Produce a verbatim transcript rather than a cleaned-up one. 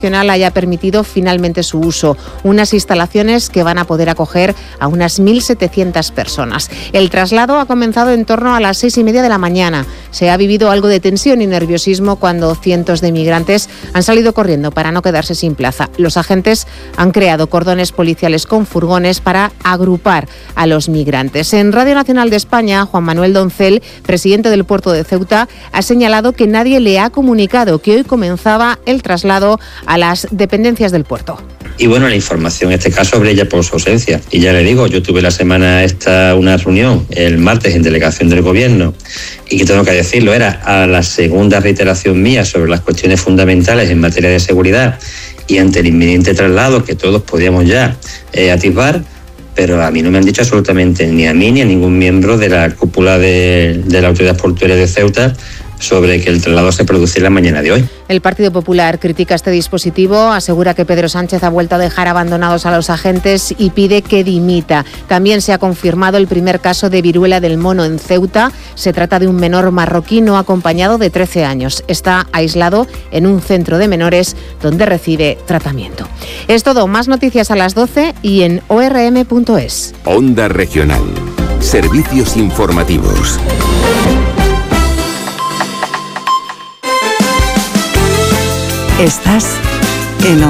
haya permitido finalmente su uso. Unas instalaciones que van a poder acoger a unas mil setecientas personas. El traslado ha comenzado en torno a las seis y media de la mañana. Se ha vivido algo de tensión y nerviosismo cuando cientos de migrantes han salido corriendo para no quedarse sin plaza. Los agentes han creado cordones policiales con furgones para agrupar a los migrantes. En Radio Nacional de España, Juan Manuel Doncel, presidente del puerto de Ceuta, ha señalado que nadie le ha comunicado que hoy comenzaba el traslado a las dependencias del puerto. Y bueno, la información en este caso brilla por su ausencia. Y ya le digo, yo tuve la semana esta una reunión el martes en delegación del gobierno y que tengo que decirlo, era a la segunda reiteración mía sobre las cuestiones fundamentales en materia de seguridad y ante el inminente traslado que todos podíamos ya eh, atisbar, pero a mí no me han dicho absolutamente ni a mí ni a ningún miembro de la cúpula de, de la Autoridad Portuaria de Ceuta sobre que el traslado se produce en la mañana de hoy. El Partido Popular critica este dispositivo, asegura que Pedro Sánchez ha vuelto a dejar abandonados a los agentes y pide que dimita. También se ha confirmado el primer caso de viruela del mono en Ceuta. Se trata de un menor marroquí no acompañado de trece años. Está aislado en un centro de menores donde recibe tratamiento. Es todo, más noticias a las doce y en o r m punto es. Onda Regional. Servicios informativos. Estás en